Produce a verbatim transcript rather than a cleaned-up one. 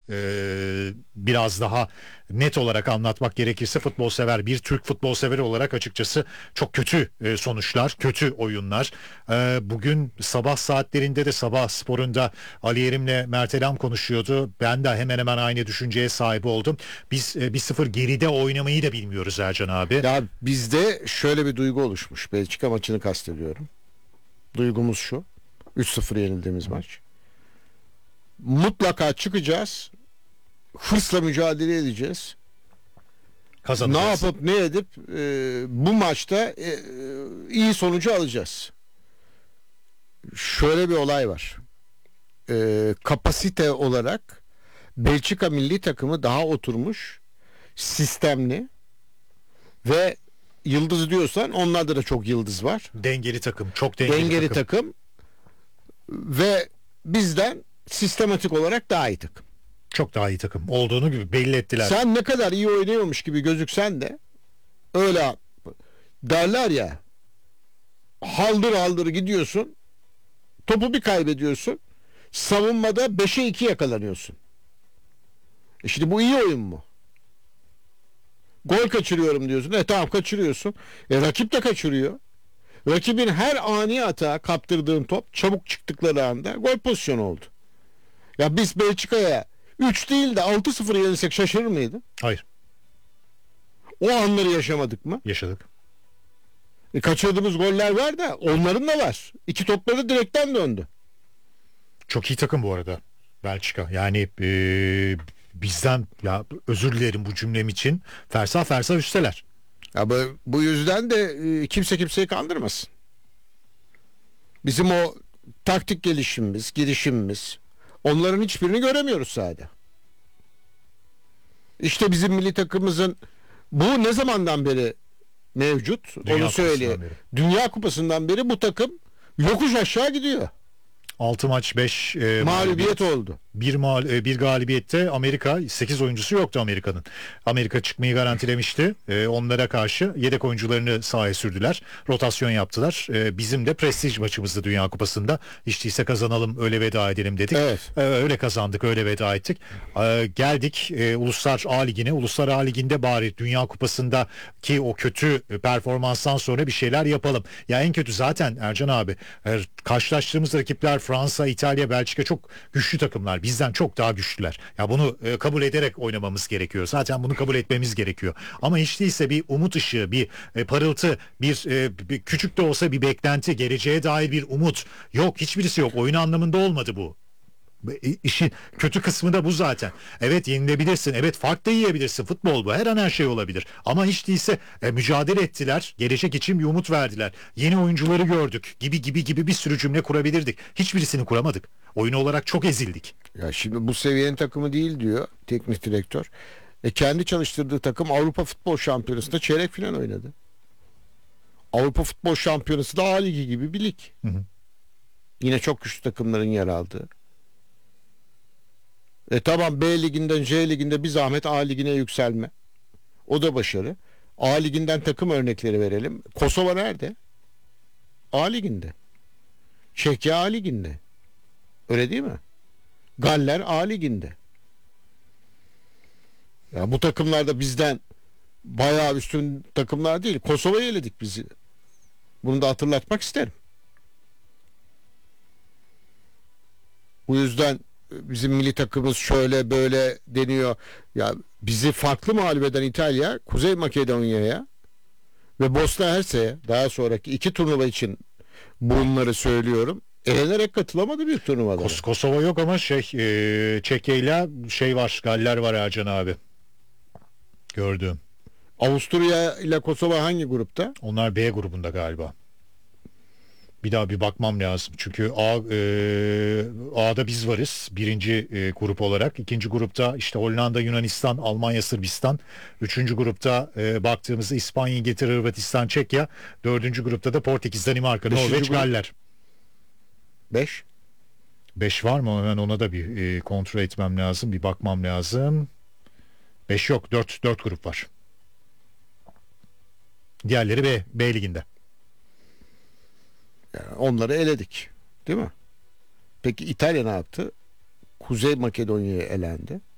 Ee, biraz daha net olarak anlatmak gerekirse futbol sever bir Türk futbol severi olarak açıkçası çok kötü e, sonuçlar, kötü oyunlar. Ee, bugün sabah saatlerinde de Sabah Spor'unda Ali Yerim'le Mert Elam konuşuyordu. Ben de hemen hemen aynı düşünceye sahip oldum. Biz e, bir sıfır geride oynamayı da bilmiyoruz Ercan abi. Ya bizde şöyle bir duygu oluşmuş. Belçika maçını kastediyorum. Duygumuz şu. üç sıfır yenildiğimiz maç. Mutlaka çıkacağız. Hırsla mücadele edeceğiz. Kazanacağız. Ne yapıp ne edip e, bu maçta e, iyi sonucu alacağız. Şöyle bir olay var. E, kapasite olarak Belçika milli takımı daha oturmuş, sistemli ve yıldız diyorsan onlarda da çok yıldız var. Dengeli takım, çok dengeli, Dengeli takım. takım ve bizden sistematik olarak daha iyi takım. Çok daha iyi takım olduğunu gibi belli ettiler. Sen ne kadar iyi oynuyormuş gibi gözüksen de öyle derler ya, haldır haldır gidiyorsun, topu bir kaybediyorsun, savunmada beşe iki yakalanıyorsun. E şimdi bu iyi oyun mu? Gol kaçırıyorum diyorsun. E tamam, kaçırıyorsun. E rakip de kaçırıyor. Rakibin her ani hata kaptırdığın top çabuk çıktıkları anda gol pozisyonu oldu. Ya biz Belçika'ya üç değil de altı sıfır yenilsek şaşırır mıydın? Hayır, O anları yaşamadık mı? yaşadık. E kaçırdığımız goller var da onların da var. İki topları direkten döndü. Çok iyi takım bu arada Belçika. Yani e, bizden, ya özür dilerim bu cümlem için, fersah fersah üsteler. Ya bu, bu yüzden de e, kimse kimseyi kandırmasın. Bizim o taktik gelişimimiz, girişimimiz, onların hiçbirini göremiyoruz sahada. İşte bizim milli takımımızın bu ne zamandan beri mevcut? Dünya Onu söyleyeyim. Kupası'ndan beri. Dünya Kupası'ndan beri bu takım yokuş aşağı gidiyor. altı maç beş e, Mağlubiyet oldu. Bir, mal, e, bir galibiyette Amerika, sekiz oyuncusu yoktu Amerika'nın. Amerika çıkmayı garantilemişti. E, onlara karşı yedek oyuncularını sahaya sürdüler. Rotasyon yaptılar. E, bizim de prestij maçımızdı Dünya Kupası'nda. Hiç değilse kazanalım, öyle veda edelim dedik. Evet. E, öyle kazandık, öyle veda ettik. E, geldik e, Uluslar A Ligi'ne. Uluslar A Ligi'nde bari Dünya Kupası'nda ki o kötü performanstan sonra bir şeyler yapalım. Ya en kötü zaten Ercan abi, e, karşılaştığımız rakipler Fransa, İtalya, Belçika çok güçlü takımlar. Bizden çok daha güçlüler. Ya bunu e, kabul ederek oynamamız gerekiyor. Zaten bunu kabul etmemiz gerekiyor. Ama hiç değilse bir umut ışığı, bir e, parıltı, bir, e, bir küçük de olsa bir beklenti, geleceğe dair bir umut yok. Hiçbirisi yok. Oyun anlamında olmadı bu. İşin kötü kısmı da bu zaten. Evet, yenilebilirsin. Evet, fark da yiyebilirsin. Futbol bu. Her an her şey olabilir. Ama hiç değilse e, mücadele ettiler. Gelecek için bir umut verdiler. Yeni oyuncuları gördük. Gibi gibi gibi bir sürü cümle kurabilirdik. Hiçbirisini kuramadık. Oyun olarak çok ezildik. Ya şimdi bu seviyenin takımı değil diyor teknik direktör. E kendi çalıştırdığı takım Avrupa Futbol Şampiyonası'nda çeyrek final oynadı. Avrupa Futbol Şampiyonası da A Ligi gibi bir lig. Hı hı. Yine çok güçlü takımların yer aldığı. E tamam, B liginden C liginde bir zahmet A ligine yükselme. O da başarı. A liginden takım örnekleri verelim. Kosova nerede? A liginde. Çekya A liginde. Öyle değil mi? Galler A liginde. Ya bu takımlar da bizden bayağı üstün takımlar değil. Kosova'yı eledik bizi. Bunu da hatırlatmak isterim. Bu yüzden bizim milli takımımız şöyle böyle deniyor. Ya bizi farklı mağlup eden İtalya, Kuzey Makedonya'ya ve Bosna Hersek'e, daha sonraki iki turnuva için bunları söylüyorum, elenerek katılamadı bir turnuvalara. Kos Kosova yok ama şey e, Çekya ile şey var, Galler var Ercan abi. Gördüm. Avusturya ile Kosova hangi grupta? Onlar B grubunda galiba. Bir daha bir bakmam lazım. Çünkü A, e, A'da biz varız. Birinci e, grup olarak. İkinci grupta işte Hollanda, Yunanistan, Almanya, Sırbistan. Üçüncü grupta e, baktığımızda İspanya, İngiltere, Hırvatistan, Çekya. Dördüncü grupta da Portekiz, Danimarka, Beşinci Norveç, grup? Galler. beş. Beş var mı? Hemen ona da bir e, kontrol etmem lazım. Bir bakmam lazım. Beş yok. Dört, dört grup var. Diğerleri B, B liginde. Yani onları eledik. Değil mi? Peki İtalya ne yaptı? Kuzey Makedonya'ya elendi.